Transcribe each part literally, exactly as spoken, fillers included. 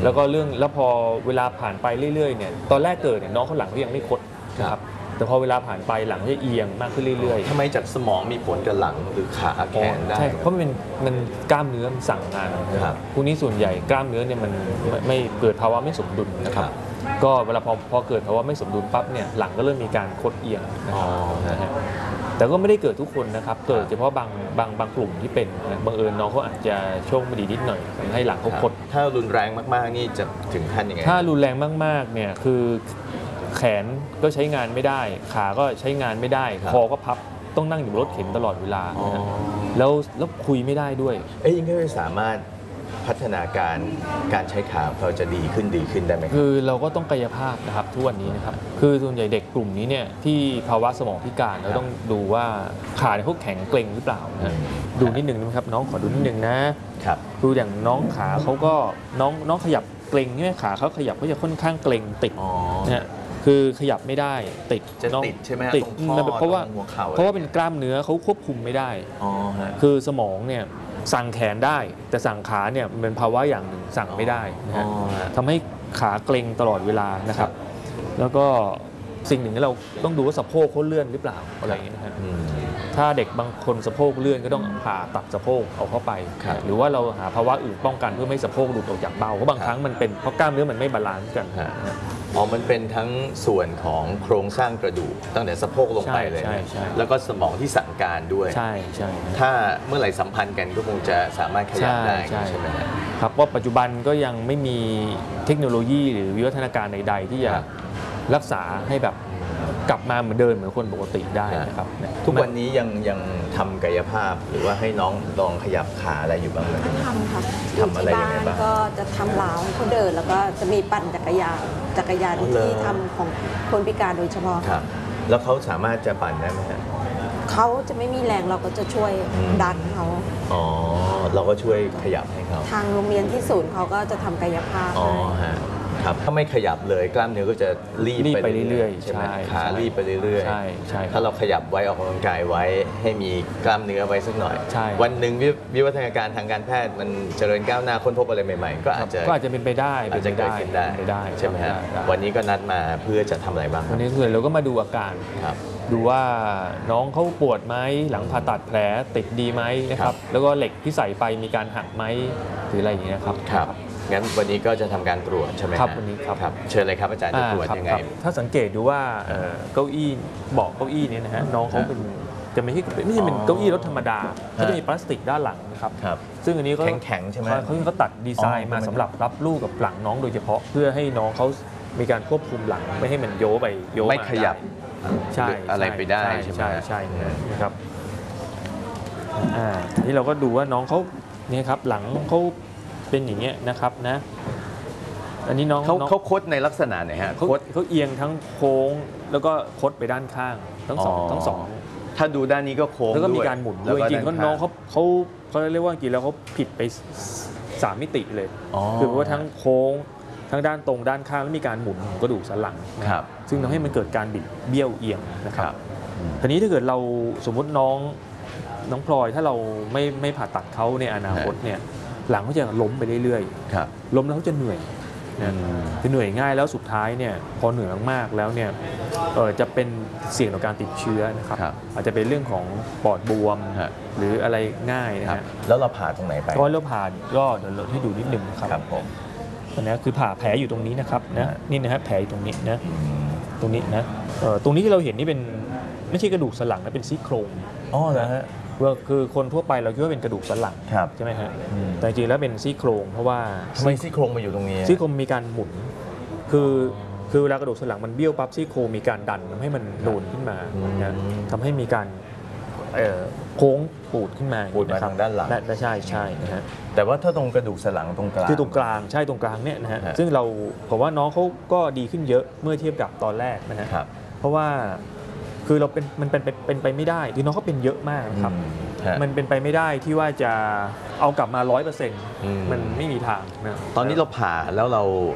แล้วก็เรื่องแล้วพอเวลาผ่านไปเรื่อยๆเนี่ยตอนแรกเกิดเนี่ยน้องเขาหลังเขายังไม่คดนะครับแต่พอเวลาผ่านไปหลังจะเอียงมากขึ้นเรื่อยๆทำไมจากสมองมีผลกับหลังหรือขาแขนได้ใช่เพราะมันเป็นมันกล้ามเนื้อมันสั่งงานนะครับพวกนี้ส่วนใหญ่กล้ามเนื้อเนี่ยมันไม่เกิดภาวะไม่สมดุลนะครับก็เวลาพอพอเกิดภาวะไม่สมดุลปั๊บเนี่ยหลังก็เริ่มมีการคดเอียงนะครับแต่ก็ไม่ได้เกิดทุกคนนะครับเกิดเฉพาะบางบางบางกลุ่มที่เป็นบังเอิญน้องเขาอาจจะโชคไม่ดีนิดหน่อยทำให้หลังเขาคดถ้ารุนแรงมากๆนี่จะถึงขั้นยังไงถ้ารุนแรงมากๆเนี่ยคือแขนก็ใช้งานไม่ได้ขาก็ใช้งานไม่ได้คอก็พับต้องนั่งอยู่บนรถเข็นตลอดเวลาแล้วแล้วคุยไม่ได้ด้วยเอ้ยยังไม่สามารถพัฒนาการการใช้ขาเราจะดีขึ้นดีขึ้นได้ไหมคือเราก็ต้องกายภาพนะครับทุกวันนี้นะครับคือส่วนใหญ่เด็กกลุ่มนี้เนี่ยที่ภาวะสมองพิการเราต้องดูว่าขาเนี่ยเขาแข็งเกร็งหรือเปล่านะดูนิดนึงนะครับน้องขอดูนิดนึงนะครับดูอย่างน้องขาเขาก็น้องน้องขยับเกร็งใช่ไหมขาเขาขยับก็จะค่อนข้างเกร็งติดนะคือขยับไม่ได้ติดจะติดใช่ไหมติดเพราะว่าเพราะว่าเป็นกล้ามเนื้อเขาควบคุมไม่ได้คือสมองเนี่ยสั่งแขนได้แต่สั่งขาเนี่ยมันเป็นภาวะอย่างหนึ่งสั่งไม่ได้นะฮะทำให้ขาเกร็งตลอดเวลานะครับแล้วก็สิ่งหนึ่งที่เราต้องดูว่าสะโพกเขาเลื่อนหรือเปล่าอะไรอย่างเงี้ยนะฮะถ้าเด็กบางคนสะโพกเลื่อนก็ต้องผ่าตัดสะโพกเอาเข้าไปหรือว่าเราหาภาวะอื่นป้องกันเพื่อไม่สะโพกหลุดออกจากเบ้าเพราะบางครั้งมันเป็นเพราะกล้ามเนื้อมันไม่บาลานซ์กันอ๋อมันเป็นทั้งส่วนของโครงสร้างกระดูกตั้งแต่สะโพกลงไปเลยแล้วก็สมองที่สั่งการด้วยใช่ใช่ถ้าเมื่อไหร่สัมพันธ์กันก็คงจะสามารถขยับได้ใช่ไหมครับว่าปัจจุบันก็ยังไม่มีเทคโนโลยีหรือวิวัฒนาการใดๆที่จะรักษาให้แบบกลับมาเหมือนเดิมเหมือนคนปกติได้นะครับทุกวันนี้ยังยังทำกายภาพหรือว่าให้น้องลองขยับขาอะไรอยู่บ้างไหมทำค่ะทำอะไรยังไงบ้างก็จะทำล้าวเขาเดินแล้วก็จะมีปั่นจักรยานจักรยานที่ทำของคนพิการโดยเฉพาะครับแล้วเขาสามารถจะปั่นได้ไหมฮะเขาจะไม่มีแรงเราก็จะช่วยดันเขาอ๋อเราก็ช่วยขยับให้เขาทางโรงเรียนที่ศูนย์เขาก็จะทำกายภาพอ๋อฮะครับถ้าไม่ขยับเลยกล้ามเนื้อก็จะรีบไปเรื่อยๆใช่ไหมขารีบไปเรื่อยๆใช่ใช่ถ้าเราขยับไว้ออกกำลังกายไว้ให้มีกล้ามเนื้อไว้สักหน่อยใช่วันหนึ่งวิวัฒนาการทางการแพทย์มันเจริญก้าวหน้าค้นพบอะไรใหม่ๆก็อาจจะก็อาจจะเป็นไปได้อาจจะเกิดขึ้นได้ใช่ไหมฮะวันนี้ก็นัดมาเพื่อจะทำอะไรบ้างวันนี้คือเราก็มาดูอาการดูว่าน้องเขาปวดไหมหลังผ่าตัดแผลติดดีไหมนะครับแล้วก็เหล็กที่ใส่ไปมีการหักไหมหรืออะไรอย่างเงี้ยครับครับงั้นวันนี้ก็จะทำการตรวจใช่ไหมครับวันนี้ครับเชิญเลยครับอาจารย์จะตรวจยังไงถ้าสังเกตดูว่าเก้าอี้เบาะเก้าอี้นี้นะฮะน้องเขาเป็นจะไม่ใช่ไม่ใช่เป็นเก้าอี้รถธรรมดาเขาจะมีพลาสติกด้านหลังนะครับซึ่งอันนี้เขาแข็งๆใช่ไหมเขาเขาตัดดีไซน์มาสำหรับรับลูกกับหลังน้องโดยเฉพาะเพื่อให้น้องเขามีการควบคุมหลังไม่ให้มันโยไปโยไม่ขยับใช่อะไรไปได้ใช่ไหมใช่ใช่นะครับอ่านี่เราก็ดูว่าน้องเขาเนี่ยครับหลังเขาเป็นอย่างเงี้ยนะครับนะอันนี้น้องเขาเขาคดในลักษณะไหนฮะเขาเขาเอียงทั้งโค้งแล้วก็คดไปด้านข้างทั้งสองทั้งสองถ้าดูด้านนี้ก็โค้งแล้วก็มีการหมุนด้วยจริงๆน้องเขาเขาเขาเรียกว่าจริงแล้วเขาผิดไปสามมิติเลยคือว่าทั้งโค้งทั้งด้านตรงด้านข้างแล้วมีการหมุนกระดูกสันหลังนะครับซึ่งทำให้มันเกิดการบิดเบี้ยวเอียงนะครับทีนี้ถ้าเกิดเราสมมุติน้องน้องพลอยถ้าเราไม่ไม่ผ่าตัดเขาในอนาคตเนี่ยหลังเขาจะล้มไปเรื่อยๆล้มแล้วเขาจะเหนื่อยจะเหนื่อยง่ายแล้วสุดท้ายเนี่ยพอเหนื่อยมากๆแล้วเนี่ยจะเป็นเสี่ยงต่อการติดเชื้อนะครับอาจจะเป็นเรื่องของปอดบวมหรืออะไรง่ายนะฮะแล้วเราผ่าตรงไหนไปก็เราผ่าก็เดี๋ยวเราให้ดูนิดนึงครับผมอันนี้คือผ่าแผลอยู่ตรงนี้นะครับนะนี่นะฮะแผลอยู่ตรงนี้นะตรงนี้นะตรงนี้ที่เราเห็นนี่เป็นไม่ใช่กระดูกสันหลังนะเป็นซี่โครงอ๋อเหรอฮะว่าคือคนทั่วไปเราคิดว่าเป็นกระดูกสันหลังใช่ไหมฮะแต่จริงๆแล้วเป็นซี่โครงเพราะว่าทำไมซี่โครงมาอยู่ตรงนี้ซี่โครงมีการหมุนคือคือเวลากระดูกสันหลังมันเบี้ยวปั๊บซี่โครงมีการดันทำให้มันโดนขึ้นมานะทำให้มีการโค้งปูดขึ้นมาปูดมาทางด้านหลังใช่ใช่นะฮะแต่ว่าถ้าตรงกระดูกสันหลังตรงกลางคือตรงกลางใช่ตรงกลางเนี่ยนะฮะซึ่งเราผมว่าน้องเขาก็ดีขึ้นเยอะเมื่อเทียบกับตอนแรกนะฮะเพราะว่าคือเราเป็นมันเป็นเป็นไปไม่ได้คือน้องเขาเป็นเยอะมากนะครับมันเป็นไปไม่ได้ที่ว่าจะเอากลับมาร้อยเปอร์เซ็นต์มันไม่มีทางนะตอนนี้เราผ่าแล้วเรา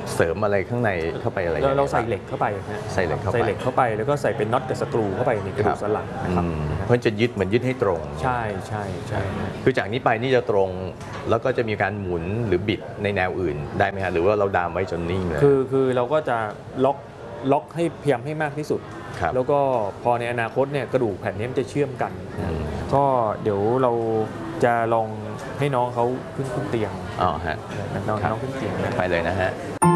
เสริมอะไรข้างในเข้าไปอะไรเราใส่เหล็กเข้าไปนะใส่เหล็กเข้าไปใส่เหล็กเข้าไปแล้วก็ใส่เป็นน็อตกับสกรูเข้าไปในกระดูกสันหลังนะครับเพราะจะยึดเหมือนยึดให้ตรงใช่ใช่ใช่คือจากนี้ไปนี่จะตรงแล้วก็จะมีการหมุนหรือบิดในแนวอื่นได้ไหมฮะหรือว่าเราดามไว้จนนิ่งเลยคือคือเราก็จะล็อกล็อกให้พยายามให้มากที่สุดแล้วก็พอในอนาคตเนี่ยกระดูกแผ่นนี้มันจะเชื่อมกันก็เดี๋ยวเราจะลองให้น้องเขาขึ้นขึ้นเตียงอ๋อฮะน้องน้องขึ้นเตียงไปเลยนะฮะ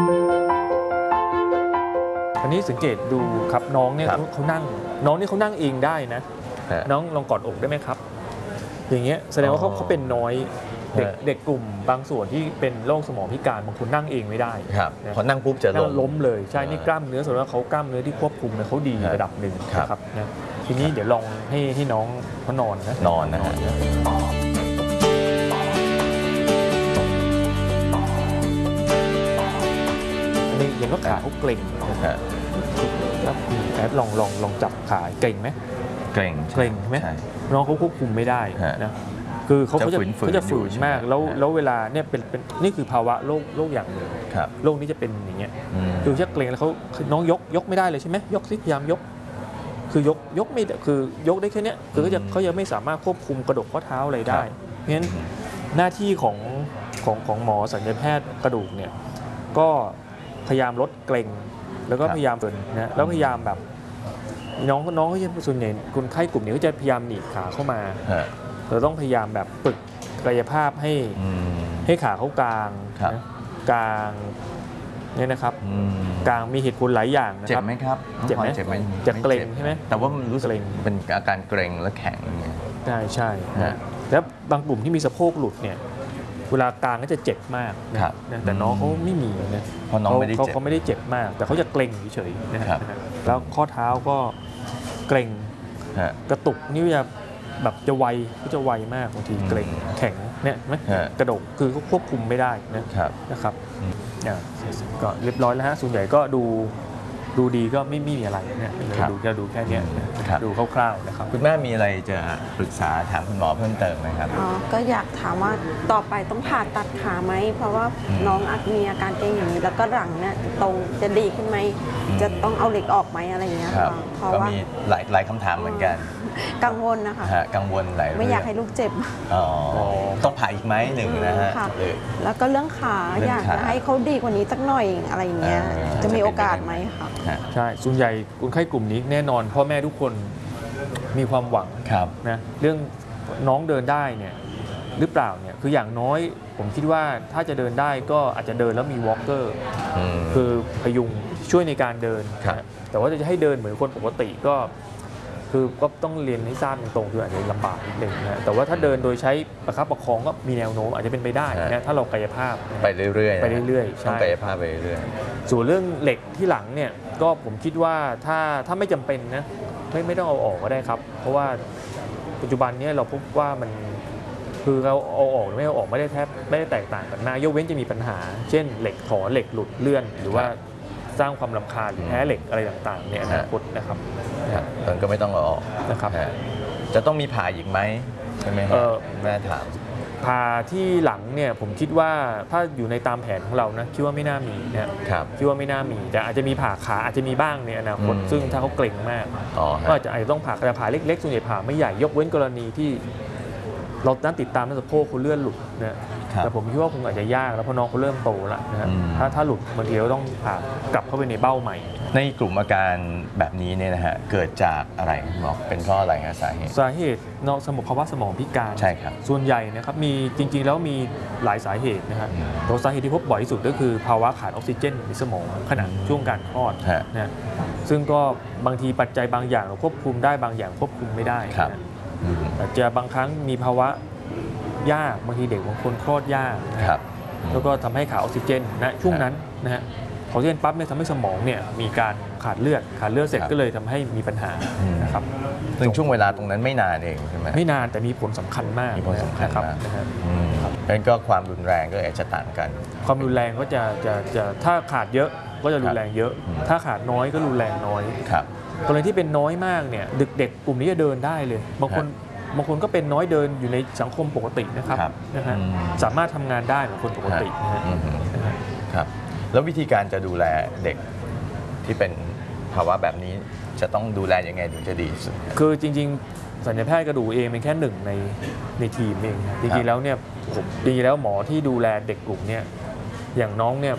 อันนี้สังเกตดูครับน้องเนี่ยเขานั่งน้องนี่เขานั่งเองได้นะน้องลองกอดอกได้ไหมครับอย่างเงี้ยแสดงว่าเขาเขาเป็นน้อยเด็กเด็กกลุ่มบางส่วนที่เป็นโรคสมองพิการบางคนนั่งเองไม่ได้ครับพอนั่งปุ๊บจะล้มล้มเลยใช่นี่กล้ามเนื้อส่วนว่าเขากล้ามเนื้อที่ควบคุมเขาดีระดับหนึ่งนะครับนะทีนี้เดี๋ยวลองให้ให้น้องเขานอนนะนอนนะฮะนี่เห็นว่าขาเขาเกร็งแล้วแอดลองลองลองจับขาเกร็งไหมเกร็งเกร็งใช่ไหมน้องเขาควบคุมไม่ได้นะคือเขาเขาจะเขาจะฝืนมากแล้วแล้วเวลาเนี่ยเป็นเป็นนี่คือภาวะโรคโรคอย่างหนึ่งโรคนี้จะเป็นอย่างเงี้ยคือถ้าเกร็งแล้วเขาน้องยกยกไม่ได้เลยใช่ไหมยกสิพยายามยกคือยกยกไม่คือยกได้แค่นี้คือเขาจะเขาจะไม่สามารถควบคุมกระดูกข้อเท้าอะไรได้เพราะฉะนั้นหน้าที่ของของของหมอศัลยแพทย์กระดูกเนี่ยก็พยายามลดเกร็งแล้วก็พยายามฝืนนะแล้วพยายามแบบน้องน้องเขาจะส่วนใหญ่คนไข้กลุ่มนี้ก็จะพยายามหนีบขาเข้ามาเราต้องพยายามแบบฝึกกายภาพให้ให้ขาเขากลางนะกลางเนี่ยนะครับกลางมีเหตุผลหลายอย่างนะครับเจ็บไหมครับเจ็บไหมเจ็บไหมจะเกร็งใช่ไหมแต่ว่ามันรู้สึกเป็นอาการเกร็งและแข็งใช่ใช่แล้วบางกลุ่มที่มีสะโพกหลุดเนี่ยเวลากลางก็จะเจ็บมากนะแต่น้องเขาไม่มีนะเพราะน้องไม่ได้เจ็บเขาไม่ได้เจ็บมากแต่เขาจะเกร็งเฉยๆนะครับแล้วข้อเท้าก็เกร็งกระตุกนี่จะแบบจะไวก็จะไวมากบางทีเกร็งแข็งเนี่ยไหมกระดกคือเขาควบคุมไม่ได้นะครับนะครับก็เรียบร้อยแล้วฮะส่วนใหญ่ก็ดูดูดีก็ไม่มีอะไรเนี่ยดูจะดูแค่นี้ดูคร่าวๆนะครับคุณแม่มีอะไรจะปรึกษาถามคุณหมอเพิ่มเติมไหมครับอ๋อก็อยากถามว่าต่อไปต้องผ่าตัดขาไหมเพราะว่าน้องอาจมีอาการเกร็งอย่างนี้แล้วก็หลังเนี่ยตรงจะดีขึ้นไหมจะต้องเอาเหล็กออกไหมอะไรเงี้ยเพราะว่ามีหลายหลายคำถามเหมือนกันกังวลนะคะกังวลหลายเรื่องไม่อยากให้ลูกเจ็บอ๋อต้องผ่าอีกไหมหนึ่งนะฮะแล้วก็เรื่องขาอยากจะให้เขาดีกว่านี้สักหน่อยอะไรเงี้ยจะมีโอกาสไหมคะใช่ส่วนใหญ่คนไข้กลุ่มนี้แน่นอนพ่อแม่ทุกคนมีความหวังนะเรื่องน้องเดินได้เนี่ยหรือเปล่าเนี่ยคืออย่างน้อยผมคิดว่าถ้าจะเดินได้ก็อาจจะเดินแล้วมีวอล์กเกอร์คือพยุงช่วยในการเดินแต่ว่าจะให้เดินเหมือนคนปกติก็คือก็ต้องเรียนให้ทราบตรงๆคืออาจจะลำบากนิดนึงนะแต่ว่าถ้าเดินโดยใช้ประคับประคองก็มีแนวโน้มอาจจะเป็นไปได้นะถ้าเรากายภาพไปเรื่อยๆไปเรื่อยๆใช่กายภาพไปเรื่อยส่วนเรื่องเหล็กที่หลังเนี่ยก็ผมคิดว่าถ้าถ้าไม่จำเป็นนะไม่ไม่ต้องเอาออกก็ได้ครับเพราะว่าปัจจุบันนี้เราพบว่ามันคือเราเอาออกไม่เอาออกไม่ได้แทบไม่ได้แตกต่างกันมากยกเว้นจะมีปัญหาเช่นเหล็กถอนเหล็กหลุดเลื่อนหรือว่าสร้างความรำคาญหรือแพ้เหล็กอะไรต่างๆเนี่ยอนาคตนะครับมันก็ไม่ต้องเอาออกนะครับจะต้องมีผ่าอีกไหมใช่ไหมแม่ถามผ่าที่หลังเนี่ยผมคิดว่าถ้าอยู่ในตามแผนของเรานะคิดว่าไม่น่ามีนะครับคิดว่าไม่น่ามีแต่อาจจะมีผ่าขาอาจจะมีบ้างในอนาคตซึ่งถ้าเขาเกร็งมากก็อาจจะอาจจะต้องผ่าแต่ผ่าเล็กๆส่วนใหญ่ผ่าไม่ใหญ่ยกเว้นกรณีที่เราตั้งติดตามสะโพกเขาเลื่อนหลุดนะแต่ผมคิดว่าคงอาจจะยากแล้วเพราะน้องเขาเริ่มโตแล้วนะฮะถ้าถ้าหลุดบางทีก็ต้องผ่ากลับเข้าไปในเบ้าใหม่ในกลุ่มอาการแบบนี้เนี่ยนะฮะเกิดจากอะไรหมอเป็นเพราะอะไรครับสาเหตุสาเหตุนอกสมองภาวะสมองพิการใช่ครับส่วนใหญ่นะครับมีจริงๆแล้วมีหลายสาเหตุนะฮะตัวสาเหตุที่พบบ่อยที่สุดก็คือภาวะขาดออกซิเจนในสมองขณะช่วงการคลอดนะซึ่งก็บางทีปัจจัยบางอย่างเราควบคุมได้บางอย่างควบคุมไม่ได้อาจจะบางครั้งมีภาวะยากบางทีเด็กบางคนคลอดยากแล้วก็ทำให้ขาดออกซิเจนนะช่วงนั้นนะฮะออกซิเจนปั๊บเนี่ยทำให้สมองเนี่ยมีการขาดเลือดขาดเลือดเสร็จก็เลยทำให้มีปัญหานะครับซึ่งช่วงเวลาตรงนั้นไม่นานเองใช่ไหมไม่นานแต่มีผลสำคัญมากมีผลสำคัญมากนะครับงั้นก็ความรุนแรงก็อาจจะต่างกันความรุนแรงก็จะจะจะถ้าขาดเยอะก็จะรุนแรงเยอะถ้าขาดน้อยก็รุนแรงน้อยกรณีที่เป็นน้อยมากเนี่ยเด็กๆกลุ่มนี้จะเดินได้เลยบางคนบางคนก็เป็นน้อยเดินอยู่ในสังคมปกตินะครับนะฮะสามารถทำงานได้เหมือนคนปกตินะฮะครับแล้ววิธีการจะดูแลเด็กที่เป็นภาวะแบบนี้จะต้องดูแลยังไงถึงจะดีที่สุดคือจริงๆสัญญาแพทย์กระดูกเองเป็นแค่หนึ่งในในทีมเองจริงๆแล้วเนี่ยผมจริงๆแล้วหมอที่ดูแลเด็กกลุ่มเนี่ยอย่างน้องเนี่ย